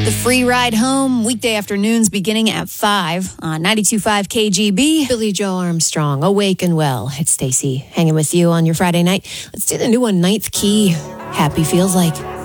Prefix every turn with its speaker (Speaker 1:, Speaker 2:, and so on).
Speaker 1: The free ride home, weekday afternoons beginning at 5 on 92.5 KGB.
Speaker 2: Billy Joe Armstrong, Awake and Well. It's Stacey hanging with you on your Friday night. Let's do the new one, Ninth Key. Happy Feels Like.